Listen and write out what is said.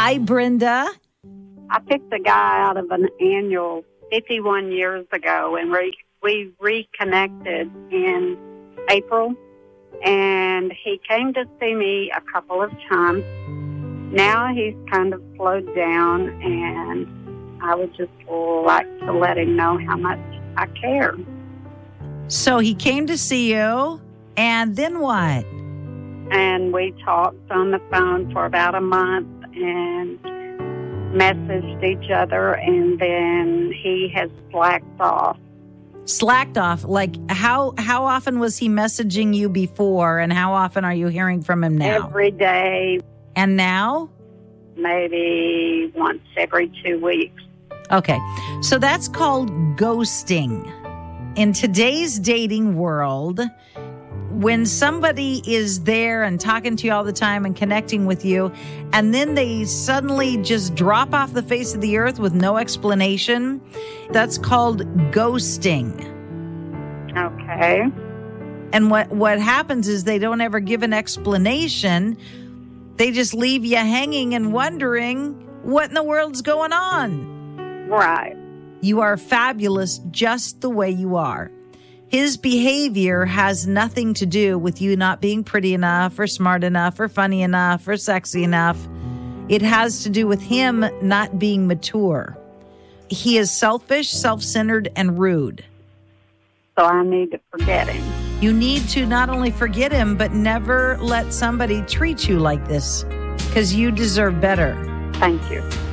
Hi, Brenda. I picked a guy out of an annual 51 years ago, and we reconnected in April, and he came to see me a couple of times. Now he's kind of slowed down, and I would just like to let him know how much I care. So he came to see you, and then what? And we talked on the phone for about a month and messaged each other, and then he has slacked off. Slacked off? Like how often was he messaging you before, and how often are you hearing from him now? Every day. And now? Maybe once every 2 weeks. Okay, so that's called ghosting. In today's dating world, when somebody is there and talking to you all the time and connecting with you, and then they suddenly just drop off the face of the earth with no explanation, that's called ghosting. Okay. And what happens is they don't ever give an explanation. They just leave you hanging and wondering what in the world's going on. Right. You are fabulous just the way you are. His behavior has nothing to do with you not being pretty enough or smart enough or funny enough or sexy enough. It has to do with him not being mature. He is selfish, self-centered, and rude. So I need to forget him. You need to not only forget him, but never let somebody treat you like this, because you deserve better. Thank you.